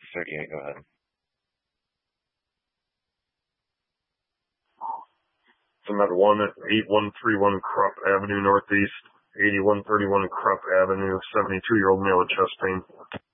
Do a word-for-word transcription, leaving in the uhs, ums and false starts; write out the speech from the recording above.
thirty-eight, go ahead. I'm at one at eight one three one Krupp Avenue Northeast, eighty-one thirty-one Krupp Avenue, seventy-two-year-old male with chest pain.